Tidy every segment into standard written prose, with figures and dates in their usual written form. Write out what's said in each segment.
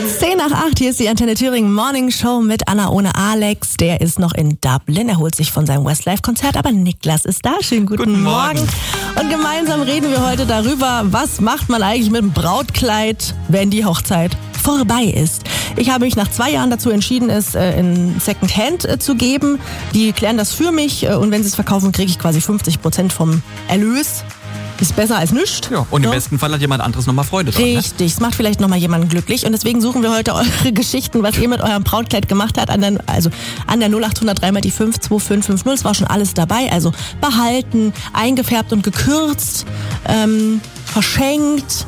7:10, hier ist die Antenne Thüringen Morning Show mit Anna ohne Alex. Der ist noch in Dublin, er holt sich von seinem Westlife-Konzert, aber Niklas ist da. Schönen guten Morgen. Und gemeinsam reden wir heute darüber, was macht man eigentlich mit dem Brautkleid, wenn die Hochzeit vorbei ist. Ich habe mich nach 2 Jahren dazu entschieden, es in Secondhand zu geben. Die klären das für mich und wenn sie es verkaufen, kriege ich quasi 50% vom Erlös. Ist besser als nichts. Ja, und im besten Fall hat jemand anderes nochmal Freude dran. Richtig, es macht vielleicht nochmal jemanden glücklich. Und deswegen suchen wir heute eure Geschichten, was ihr mit eurem Brautkleid gemacht habt. An der 0800 3 die 52550. Es war schon alles dabei. Also behalten, eingefärbt und gekürzt, verschenkt.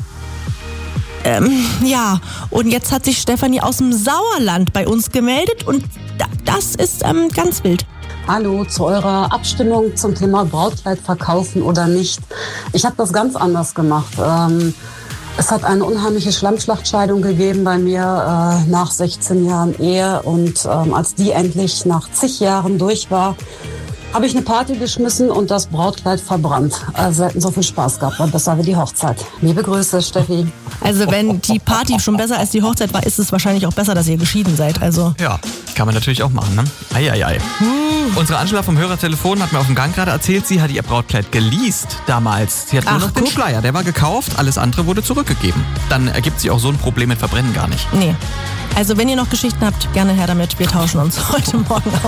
Ja, und jetzt hat sich Stefanie aus dem Sauerland bei uns gemeldet. Und das ist ganz wild. Hallo, zu eurer Abstimmung zum Thema Brautkleid verkaufen oder nicht. Ich habe das ganz anders gemacht. Es hat eine unheimliche Schlammschlachtscheidung gegeben bei mir nach 16 Jahren Ehe. Und als die endlich nach zig Jahren durch war, habe ich eine Party geschmissen und das Brautkleid verbrannt. Also hätten so viel Spaß gehabt, war besser wie die Hochzeit. Liebe Grüße, Steffi. Also wenn die Party schon besser als die Hochzeit war, ist es wahrscheinlich auch besser, dass ihr geschieden seid. Also Ja, kann man natürlich auch machen, ne? Ei. Unsere Angela vom Hörertelefon hat mir auf dem Gang gerade erzählt, sie hat ihr Brautkleid geleast damals. Sie hat nur noch den Schleier, der war gekauft, alles andere wurde zurückgegeben. Dann ergibt sich auch so ein Problem mit Verbrennen gar nicht. Nee. Also wenn ihr noch Geschichten habt, gerne her damit. Wir tauschen uns heute Morgen aus.